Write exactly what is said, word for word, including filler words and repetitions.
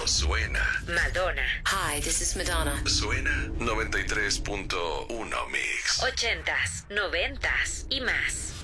suena. Madonna. Hi, this is Madonna. Suena noventa y tres punto uno Mix. Ochentas, noventas y más.